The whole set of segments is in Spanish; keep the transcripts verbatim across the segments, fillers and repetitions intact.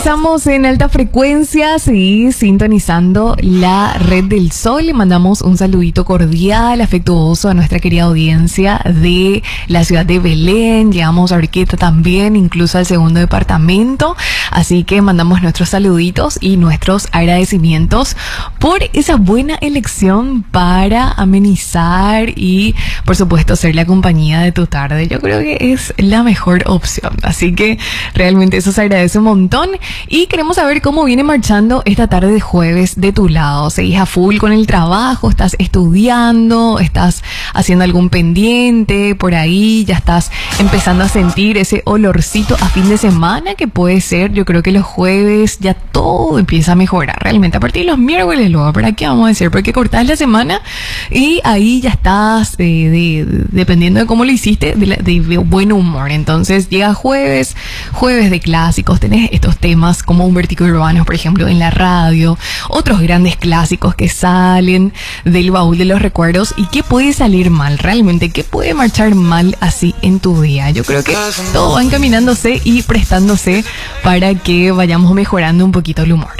Estamos en alta frecuencia, sí, sintonizando la red del Sol. Le mandamos un saludito cordial, afectuoso a nuestra querida audiencia de la ciudad de Belén. Llegamos a Orqueta también, incluso al segundo departamento. Así que mandamos nuestros saluditos y nuestros agradecimientos por esa buena elección para amenizar y, por supuesto, ser la compañía de tu tarde. Yo creo que es la mejor opción. Así que realmente eso se agradece un montón. Y queremos saber cómo viene marchando esta tarde de jueves de tu lado. ¿Seguís a full con el trabajo? ¿Estás estudiando? ¿Estás haciendo algún pendiente por ahí? ¿Ya estás empezando a sentir ese olorcito a fin de semana? Que puede ser, yo creo que los jueves ya todo empieza a mejorar. Realmente a partir de los miércoles luego, ¿para qué vamos a decir? Porque cortás la semana y ahí ya estás, eh, de, de, dependiendo de cómo lo hiciste, de, la, de buen humor. Entonces llega jueves, jueves de clásicos, tenés estos temas como un Vértigo Urbano, por ejemplo, en la radio, otros grandes clásicos que salen del baúl de los recuerdos. ¿Y qué puede salir mal? Realmente, ¿qué puede marchar mal así en tu día? Yo creo que todo va encaminándose y prestándose para que vayamos mejorando un poquito el humor.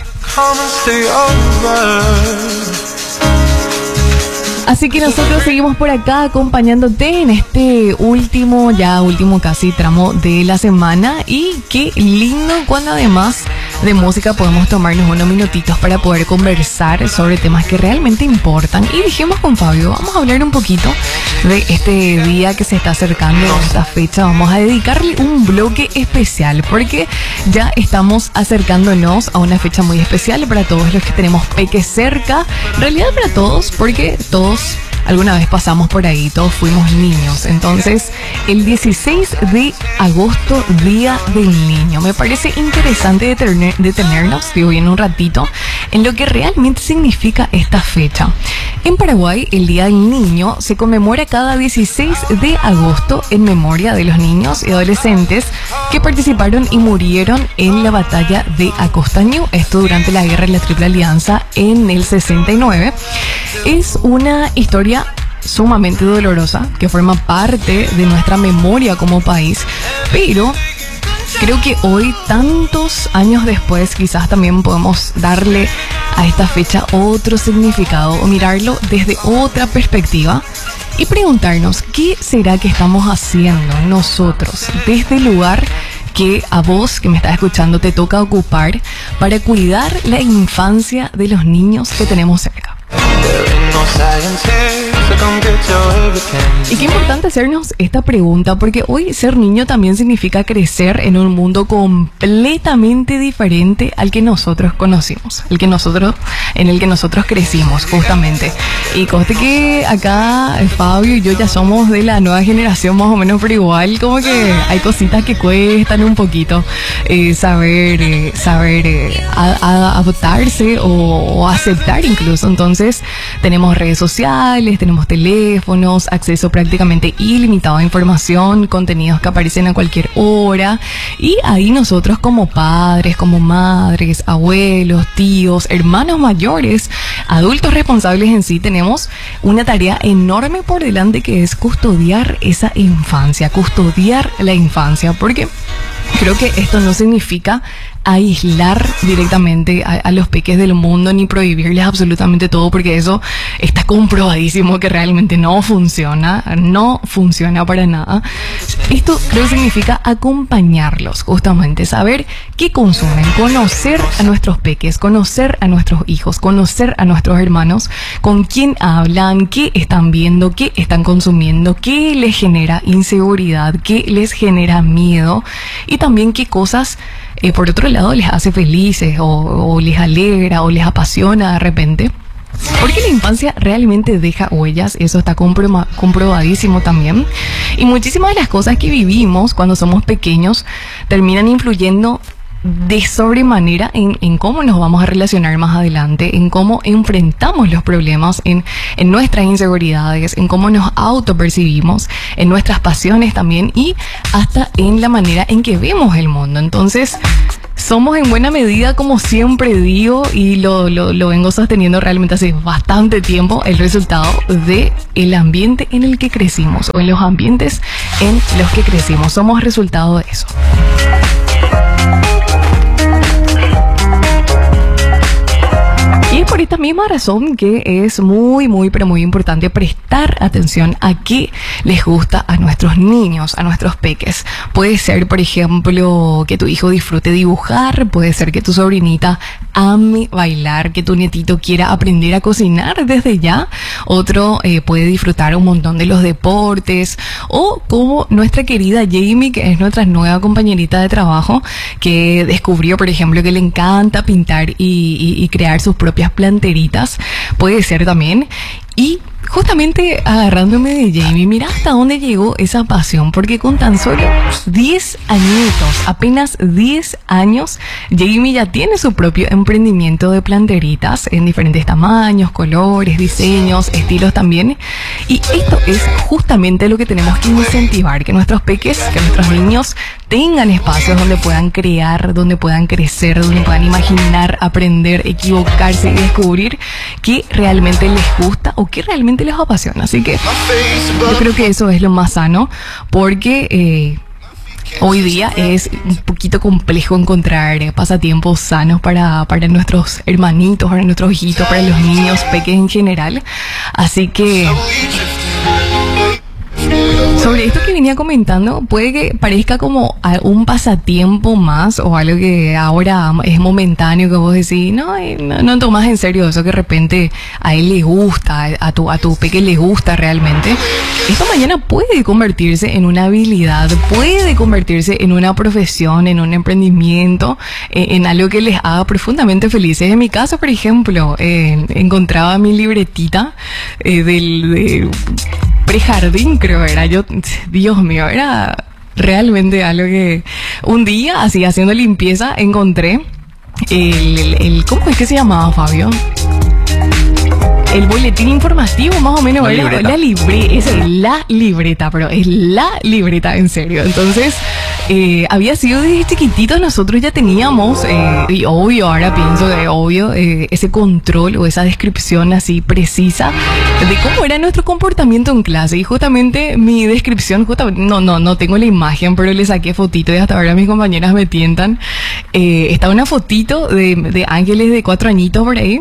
Así que nosotros seguimos por acá acompañándote en este último, ya último casi tramo de la semana. Y qué lindo cuando además de música podemos tomarnos unos minutitos para poder conversar sobre temas que realmente importan. Y dijimos con Fabio, vamos a hablar un poquito de este día que se está acercando, esta fecha. Vamos a dedicarle un bloque especial porque ya estamos acercándonos a una fecha muy especial para todos los que tenemos peques cerca. En realidad para todos, porque todos alguna vez pasamos por ahí, todos fuimos niños. Entonces, el dieciséis de agosto, Día del Niño. Me parece interesante detener, detenernos, digo bien un ratito, en lo que realmente significa esta fecha. En Paraguay, el Día del Niño se conmemora cada dieciséis de agosto en memoria de los niños y adolescentes que participaron y murieron en la batalla de Acostañú. Esto durante la Guerra de la Triple Alianza en el sesenta y nueve. Es una historia sumamente dolorosa que forma parte de nuestra memoria como país, pero creo que hoy, tantos años después, quizás también podemos darle a esta fecha otro significado o mirarlo desde otra perspectiva y preguntarnos qué será que estamos haciendo nosotros desde el lugar que a vos que me estás escuchando te toca ocupar para cuidar la infancia de los niños que tenemos cerca. Y qué importante hacernos esta pregunta, porque hoy ser niño también significa crecer en un mundo completamente diferente al que nosotros conocimos, el que nosotros, en el que nosotros crecimos justamente. Y conste que acá Fabio y yo ya somos de la nueva generación más o menos, pero igual como que hay cositas que cuestan un poquito eh, saber, eh, saber eh, a, a adaptarse o, o aceptar incluso. Entonces tenemos redes sociales, tenemos teléfonos, acceso prácticamente ilimitado a información, contenidos que aparecen a cualquier hora, y ahí nosotros como padres, como madres, abuelos, tíos, hermanos mayores, adultos responsables en sí, tenemos una tarea enorme por delante, que es custodiar esa infancia, custodiar la infancia, porque creo que esto no significa aislar directamente a, a los peques del mundo ni prohibirles absolutamente todo, porque eso está comprobadísimo que realmente no funciona, no funciona para nada. Esto creo que significa acompañarlos, justamente, saber qué consumen, conocer a nuestros peques, conocer a nuestros hijos, conocer a nuestros hermanos, con quién hablan, qué están viendo, qué están consumiendo, qué les genera inseguridad, qué les genera miedo, y también qué cosas Eh, por otro lado les hace felices o, o les alegra o les apasiona de repente. Porque la infancia realmente deja huellas, eso está compro- comprobadísimo también. Y muchísimas de las cosas que vivimos cuando somos pequeños terminan influyendo de sobremanera en, en cómo nos vamos a relacionar más adelante, en cómo enfrentamos los problemas, en, en nuestras inseguridades, en cómo nos autopercibimos, en nuestras pasiones también, y hasta en la manera en que vemos el mundo. Entonces, somos en buena medida, como siempre digo, y lo, lo, lo vengo sosteniendo realmente hace bastante tiempo, el resultado de el ambiente en el que crecimos, o en los ambientes en los que crecimos. Somos resultado de eso. esta misma razón que es muy, muy, pero muy importante prestar atención a qué les gusta a nuestros niños, a nuestros peques. Puede ser, por ejemplo, que tu hijo disfrute dibujar, puede ser que tu sobrinita ame bailar, que tu nietito quiera aprender a cocinar desde ya. Otro eh, puede disfrutar un montón de los deportes, o como nuestra querida Jamie, que es nuestra nueva compañerita de trabajo, que descubrió, por ejemplo, que le encanta pintar y, y, y crear sus propias planteritas. Puede ser también. Y justamente agarrándome de Jamie, mira hasta dónde llegó esa pasión, porque con tan solo diez añitos, apenas diez años, Jamie ya tiene su propio emprendimiento de planteritas en diferentes tamaños, colores, diseños, estilos también. Y esto es justamente lo que tenemos que incentivar, que nuestros peques, que nuestros niños tengan espacios donde puedan crear, donde puedan crecer, donde puedan imaginar, aprender, equivocarse y descubrir qué realmente les gusta o qué realmente les apasiona. Así que yo creo que eso es lo más sano, porque eh, hoy día es un poquito complejo encontrar eh, pasatiempos sanos para, para nuestros hermanitos, para nuestros hijitos, para los niños pequeños en general. Así que sobre esto que venía comentando, puede que parezca como un pasatiempo más o algo que ahora es momentáneo, que vos decís, no, no, no tomas en serio eso que de repente a él le gusta, a tu, a tu peque le gusta realmente. Esto mañana puede convertirse en una habilidad, puede convertirse en una profesión, en un emprendimiento, en, en algo que les haga profundamente felices. En mi caso, por ejemplo, eh, encontraba mi libretita eh, del... De, prejardín, creo era yo, Dios mío, era realmente algo que un día, así haciendo limpieza, encontré el, el, el ¿cómo es que se llamaba, Fabio? El boletín informativo, más o menos, la era libreta. la libreta, esa es la libreta, pero es la libreta, en serio. Entonces, eh, había sido desde chiquititos, nosotros ya teníamos, eh, y obvio, ahora pienso que obvio, eh, ese control o esa descripción así precisa de cómo era nuestro comportamiento en clase. Y justamente mi descripción, justamente, no, no, no tengo la imagen, pero le saqué fotito y hasta ahora mis compañeras me tientan. Eh, está una fotito de, de ángeles de cuatro añitos por ahí.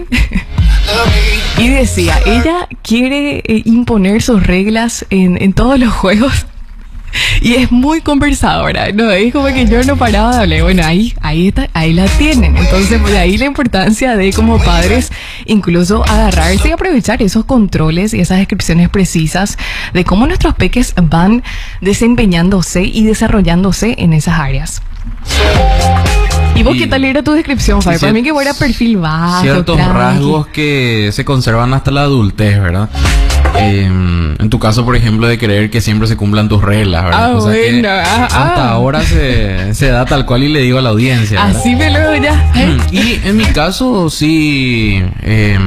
Y decía, ella quiere eh, imponer sus reglas en, en todos los juegos. Y es muy conversadora, ¿no? Es como que yo no paraba de hablar. Bueno, ahí, ahí está, ahí la tienen. Entonces, de ahí la importancia de, como padres, incluso agarrarse y aprovechar esos controles y esas descripciones precisas de cómo nuestros peques van desempeñándose y desarrollándose en esas áreas. ¿Y vos Y qué tal era tu descripción, Fabio? Para mí que era perfil bajo, ciertos tranqui. rasgos que se conservan hasta la adultez, ¿verdad? Eh, en tu caso, por ejemplo, de querer que siempre se cumplan tus reglas, ¿verdad? Ah, Cosa que bueno, ah, hasta ah. ahora se, se da tal cual y le digo a la audiencia, ¿verdad? Así me lo ya. ¿eh? Y en mi caso, sí, eh,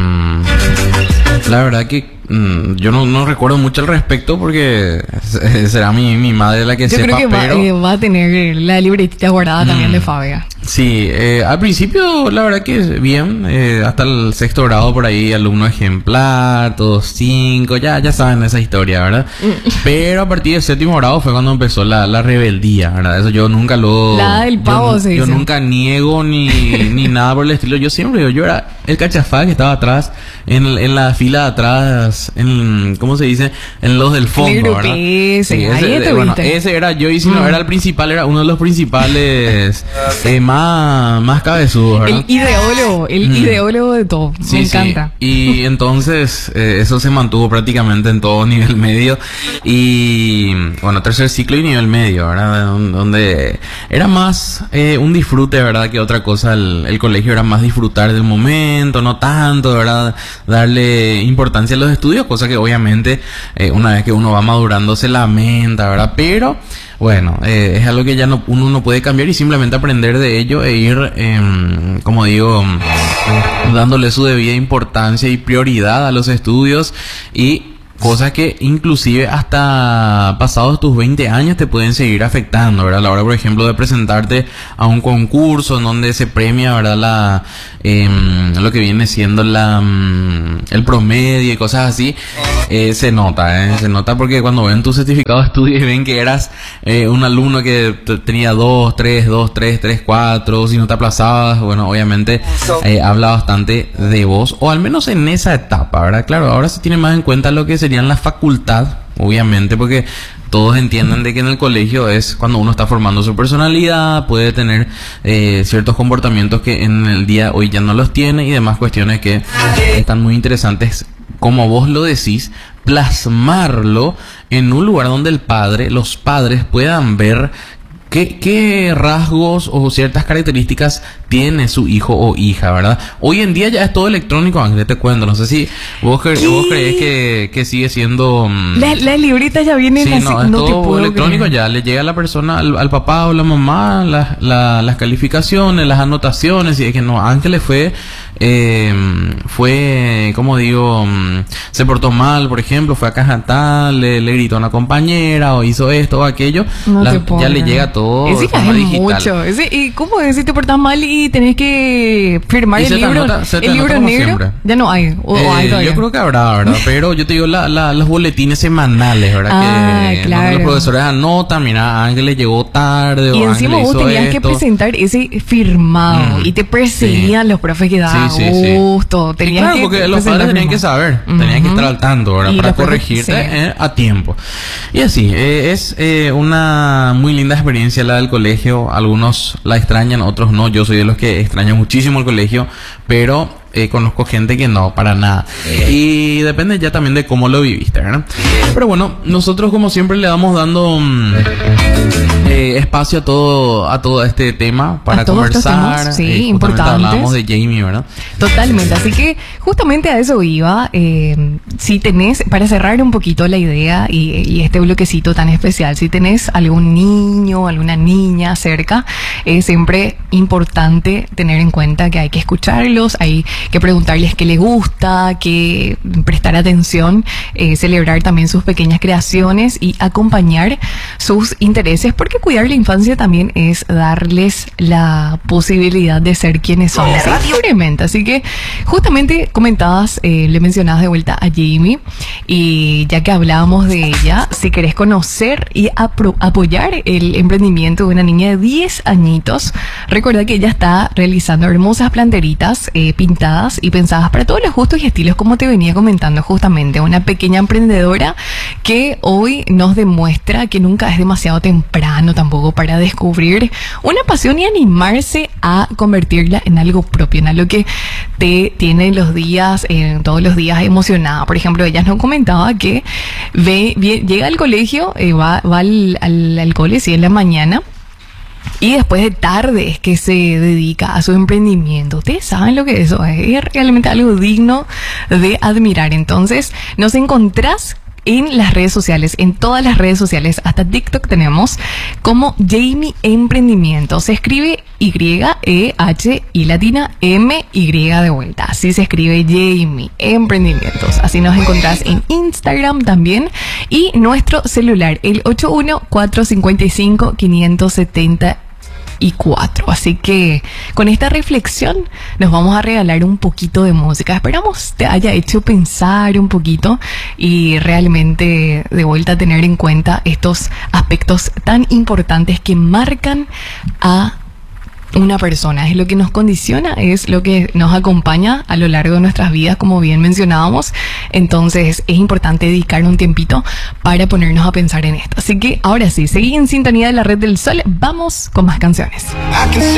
la verdad que mm, yo no, no recuerdo mucho al respecto porque será mi, mi madre la que Yo sepa, creo que va, pero... eh, va a tener la libretita guardada también Mm. de Fabia. Sí, eh, al principio la verdad que bien, eh, hasta el sexto grado por ahí, alumno ejemplar, todos cinco, ya, ya saben esa historia, ¿verdad? Pero a partir del séptimo grado fue cuando empezó la, la rebeldía, ¿verdad? Eso yo nunca lo... La del pavo, yo, se yo dice. nunca niego ni, ni nada por el estilo, yo siempre, yo, yo era el cachafá que estaba atrás, en, en la fila de atrás, en, ¿cómo se dice? En los del fondo, El ¿verdad? grupete, Sí, ahí ese, te bueno, viste. ese era yo y si no Mm. era el principal, era uno de los principales eh, más, más cabezudos, ¿verdad? El ideólogo, el Mm. ideólogo de todo. Sí, me sí. encanta. Y entonces eh, eso se mantuvo prácticamente en todo nivel medio y bueno, tercer ciclo y nivel medio, ¿verdad? Don- Donde era más eh, un disfrute, ¿verdad? Que otra cosa. El, el colegio era más disfrutar del momento, no tanto, ¿verdad? Darle importancia a los estudios, cosa que obviamente eh, una vez que uno va madurando se lamenta, ¿verdad? Pero bueno, eh, es algo que ya no, uno no puede cambiar y simplemente aprender de ello e ir, eh, como digo, dándole su debida importancia y prioridad a los estudios y cosas que inclusive hasta pasados tus veinte años te pueden seguir afectando, ¿verdad? A la hora, por ejemplo, de presentarte a un concurso en donde se premia, ¿verdad? La, eh, lo que viene siendo la, el promedio y cosas así, eh, se nota, ¿eh? Se nota porque cuando ven tu certificado de estudio y ven que eras eh, un alumno que tenía dos, tres, dos, tres, tres, cuatro, si no te aplazabas, bueno, obviamente eh, habla bastante de vos, o al menos en esa etapa, ¿verdad? Claro, ahora se tiene más en cuenta lo que serían la facultad, obviamente, porque todos entienden de que en el colegio es cuando uno está formando su personalidad, puede tener eh, ciertos comportamientos que en el día hoy ya no los tiene y demás cuestiones que están muy interesantes, como vos lo decís, plasmarlo en un lugar donde el padre, los padres puedan ver ¿Qué, ¿Qué rasgos o ciertas características tiene su hijo o hija, verdad? Hoy en día ya es todo electrónico, Ángel, te cuento. No sé si vos, cre vos crees que, que sigue siendo... Um... La, la libreta ya viene... Sí, la no, es no todo te puedo electrónico creer. ya. Le llega a la persona, al, al papá o la mamá, la, la, las calificaciones, las anotaciones. Y es que no, Ángel fue... Eh, fue, como digo, um, se portó mal, por ejemplo, fue a caja tal, le, le gritó a una compañera o hizo esto o aquello. No la, te puedo ya le creer. llega todo Ese de ya forma es digital. mucho. Ese, ¿y cómo es si te portas mal y tenés que firmar Y el se te libro? anota- se te el anota libro como negro siempre. ya no hay. O, o Eh, hay todavía. yo creo que habrá, ¿verdad? Pero yo te digo la, la, los boletines semanales, ¿verdad? Ah, que claro. donde los profesores anotan, mira, Ángel le llegó tarde Y o encima Ángel vos hizo tenías que esto. presentar ese firmado Mm, y te perseguían sí. los profes que daban Sí, sí, sí. gusto. Y Tenías claro, que porque los presentar padres tenían que firmado. saber, tenían que Ujú. estar al tanto, ¿verdad? Y Para los profes- corregirte sí. eh, a tiempo. Y así, eh, es eh, una muy linda experiencia la del colegio. Algunos la extrañan, otros no. Yo soy de los que extrañan muchísimo el colegio, pero eh, conozco gente que no, para nada. Y depende ya también de cómo lo viviste, ¿verdad? Pero bueno, nosotros como siempre le vamos dando mm, eh, espacio a todo a todo este tema para A todos estos conversar. temas, sí, Eh, justamente importantes. hablábamos de Jamie, ¿verdad? Totalmente, así que justamente a eso iba. Eh, si tenés, para cerrar un poquito la idea y, y este bloquecito tan especial, si tenés algún niño, alguna niña cerca, es siempre importante tener en cuenta que hay que escucharlos, hay que preguntarles qué les gusta, que prestar atención, eh, celebrar también sus pequeñas creaciones y acompañar sus intereses, porque cuidar la infancia también es darles la posibilidad de ser quienes son, así, libremente. Así que justamente comentabas, eh, le mencionabas de vuelta a Jamie, y ya que hablábamos de ella, si querés conocer y apro- apoyar el emprendimiento de una niña de diez añitos, recuerda que ella está realizando hermosas planteritas eh, pintadas y pensadas para todos los gustos y estilos, como te venía comentando justamente, una pequeña emprendedora que hoy nos demuestra que nunca es demasiado temprano tampoco para descubrir una pasión y animarse a convertirla en algo propio, en algo que te tiene los días, eh, todos los días emocionada. Por ejemplo, ella nos comentaba que ve, ve- llega al colegio, eh, va, va al, al, al cole, sí, en la mañana, y después de tarde es que se dedica a su emprendimiento. Ustedes saben lo que eso es. Es realmente algo digno de admirar. Entonces, nos encontrás en las redes sociales, en todas las redes sociales, hasta TikTok tenemos, como Jamie Emprendimiento. Se escribe Y E H y latina M Y de vuelta. Así se escribe Jamie Emprendimientos. Así nos encontrás en Instagram también. Y nuestro celular, el ocho uno cuatro cinco cinco cinco siete cero y cuatro. Así que con esta reflexión nos vamos a regalar un poquito de música. Esperamos te haya hecho pensar un poquito y realmente de vuelta tener en cuenta estos aspectos tan importantes que marcan a una persona. Es lo que nos condiciona, es lo que nos acompaña a lo largo de nuestras vidas, como bien mencionábamos. Entonces es importante dedicar un tiempito para ponernos a pensar en esto. Así que ahora sí, seguí en sintonía de la Red del Sol. Vamos con más canciones. I can see